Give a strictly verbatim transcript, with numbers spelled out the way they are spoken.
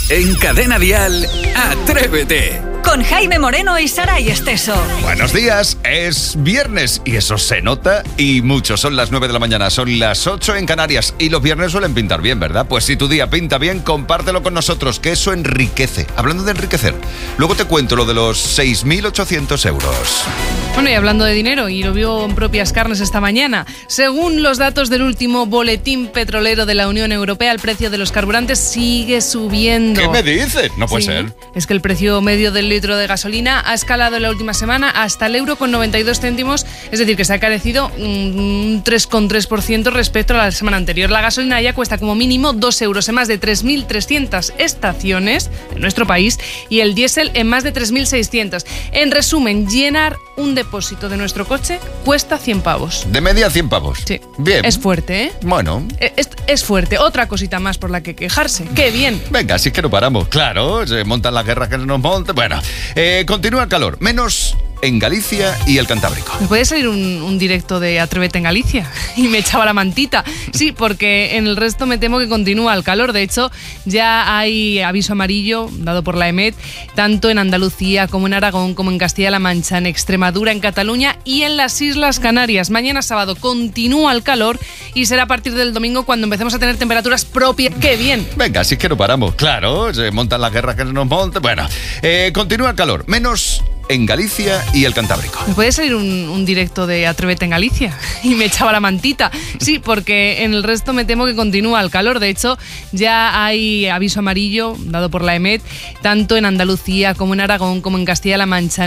En Cadena Dial, Atrévete. Con Jaime Moreno y Saray Esteso. Buenos días, es viernes y eso se nota y mucho. Son las nueve de la mañana, son las ocho en Canarias y los viernes suelen pintar bien, ¿verdad? Pues si tu día pinta bien, compártelo con nosotros, que eso enriquece. Hablando de enriquecer, luego te cuento lo de los seis mil ochocientos euros. Bueno, y hablando de dinero, y lo vio en propias carnes esta mañana, según los datos del último boletín petrolero de la Unión Europea, el precio de los carburantes sigue subiendo. ¿Qué me dices? No puede Sí, ser. Es que el precio medio del litro de gasolina ha escalado en la última semana hasta el euro con noventa y dos céntimos, es decir, que se ha encarecido un tres coma tres por ciento respecto a la semana anterior. La gasolina ya cuesta como mínimo dos euros en más de tres mil trescientas estaciones en nuestro país y el diésel en más de tres mil seiscientas. En resumen, llenar un depósito de nuestro coche cuesta cien pavos. De media cien pavos. Sí. Bien. Es fuerte, ¿eh? Bueno. Es, es fuerte. Otra cosita más por la que quejarse. ¡Qué bien! Venga, así que no paramos. Claro, se montan las guerras que nos montan. Bueno, eh, continúa el calor. Menos en Galicia y el Cantábrico. ¿Me puede salir un, un directo de Atrévete en Galicia? Y me echaba la mantita. Sí, porque en el resto me temo que continúa el calor. De hecho, ya hay aviso amarillo dado por la EMET, tanto en Andalucía como en Aragón, como en Castilla-La Mancha, en Extremadura, en Cataluña y en las Islas Canarias. Mañana sábado continúa el calor y será a partir del domingo cuando empecemos a tener temperaturas propias. ¡Qué bien! Venga, así que no paramos. Claro, se montan las guerras que nos montan. Bueno, eh, continúa el calor. Menos en Galicia y el Cantábrico. ¿Me puede salir un, un directo de Atrévete en Galicia? Y me echaba la mantita. Sí, porque en el resto me temo que continúa el calor. De hecho, ya hay aviso amarillo dado por la EMET, tanto en Andalucía como en Aragón, como en Castilla-La Mancha,